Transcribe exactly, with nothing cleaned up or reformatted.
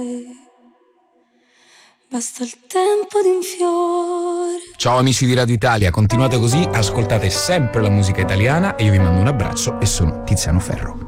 basta il tempo di un fiore. Ciao amici di Radio Italia, continuate così, ascoltate sempre la musica italiana e io vi mando un abbraccio e sono Tiziano Ferro.